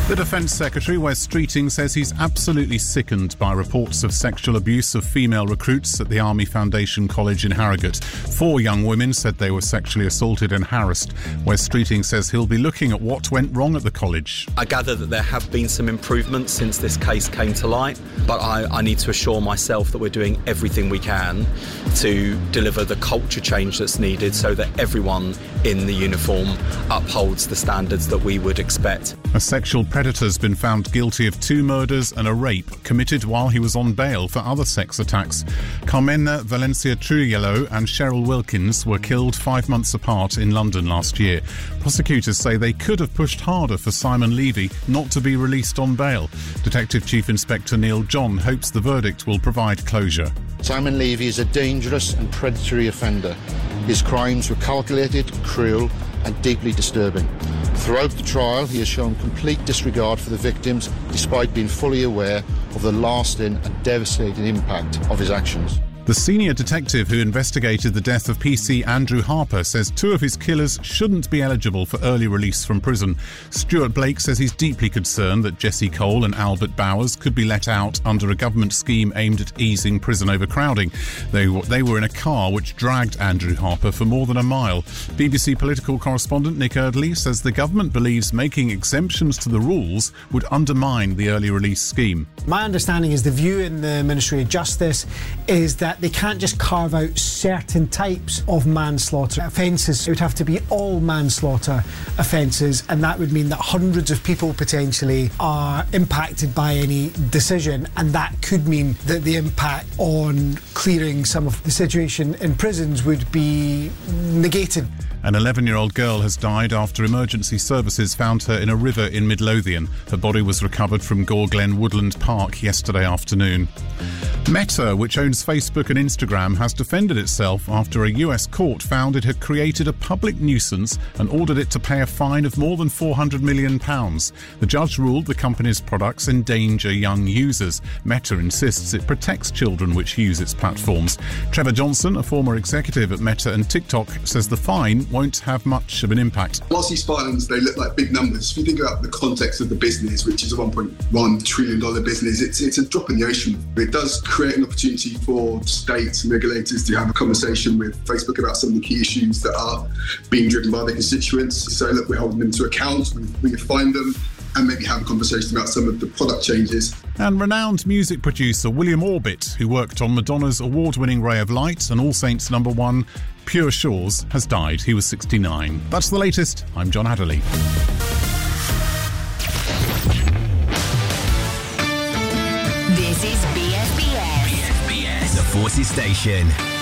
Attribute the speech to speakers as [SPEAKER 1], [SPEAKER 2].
[SPEAKER 1] The Defence Secretary, Wes Streeting, says he's absolutely sickened by reports of sexual abuse of female recruits at the Army Foundation College in Harrogate. 4 young women said they were sexually assaulted and harassed. Wes Streeting says he'll be looking at what went wrong at the college.
[SPEAKER 2] I gather that there have been some improvements since this case came to light, but I need to assure myself that we're doing everything we can to deliver the culture change that's needed so that everyone in the uniform upholds the standards that we would expect.
[SPEAKER 1] A sexual predator's been found guilty of 2 murders and a rape committed while he was on bail for other sex attacks. Carmena Valencia Trujillo and Cheryl Wilkins were killed 5 months apart in London last year. Prosecutors say they could have pushed harder for Simon Levy not to be released on bail. Detective Chief Inspector Neil John hopes the verdict will provide closure.
[SPEAKER 3] Simon Levy is a dangerous and predatory offender. His crimes were calculated, cruel and deeply disturbing. Throughout the trial, he has shown complete disregard for the victims, despite being fully aware of the lasting and devastating impact of his actions.
[SPEAKER 1] The senior detective who investigated the death of PC Andrew Harper says 2 of his killers shouldn't be eligible for early release from prison. Stuart Blake says he's deeply concerned that Jesse Cole and Albert Bowers could be let out under a government scheme aimed at easing prison overcrowding. They were in a car which dragged Andrew Harper for more than a mile. BBC political correspondent Nick Eardley says the government believes making exemptions to the rules would undermine the early release scheme.
[SPEAKER 4] My understanding is the view in the Ministry of Justice is that they can't just carve out certain types of manslaughter offences. It would have to be all manslaughter offences, and that would mean that hundreds of people potentially are impacted by any decision, and that could mean that the impact on clearing some of the situation in prisons would be negated.
[SPEAKER 1] An 11-year-old girl has died after emergency services found her in a river in Midlothian. Her body was recovered from Gore Glen Woodland Park yesterday afternoon. Meta, which owns Facebook and Instagram, has defended itself after a US court found it had created a public nuisance and ordered it to pay a fine of more than £400 million. The judge ruled the company's products endanger young users. Meta insists it protects children which use its platforms. Trevor Johnson, a former executive at Meta and TikTok, says the fine won't have much of an impact.
[SPEAKER 5] Whilst these fines, they look like big numbers, if you think about the context of the business, which is a $1.1 trillion business, it's a drop in the ocean. It does create an opportunity for states and regulators to have a conversation with Facebook about some of the key issues that are being driven by their constituents. So look, we're holding them to account, we find them, and maybe have a conversation about some of the product changes.
[SPEAKER 1] And renowned music producer William Orbit, who worked on Madonna's award-winning Ray of Light and All Saints #1, Pure Shores, has died. He was 69. That's the latest. I'm John Adderley.
[SPEAKER 6] This is BFBS.
[SPEAKER 7] The Forces Station.